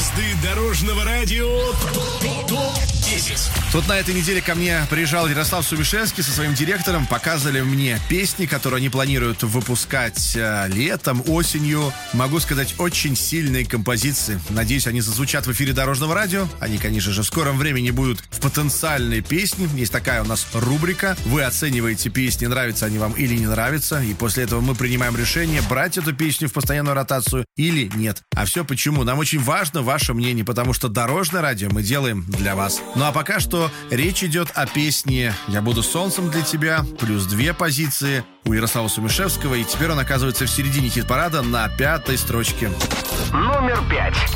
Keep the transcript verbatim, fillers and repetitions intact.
Звезды дорожного радио топ десять. Тут на этой неделе ко мне приезжал Ярослав Сумишевский со своим директором. Показывали мне песни, которые они планируют выпускать э, летом, осенью. Могу сказать, очень сильные композиции. Надеюсь, они зазвучат в эфире дорожного радио. Они, конечно же, в скором времени будут в потенциальной песне. Есть такая у нас рубрика. Вы оцениваете песни, нравятся они вам или не нравятся. И после этого мы принимаем решение, брать эту песню в постоянную ротацию или нет. А все почему? Нам очень важно ваше мнение, потому что дорожное радио мы делаем для вас. Ну а пока что речь идет о песне «Я буду солнцем для тебя», плюс две позиции у Ярослава Сумишевского, и теперь он оказывается в середине хит-парада на пятой строчке. Номер пять.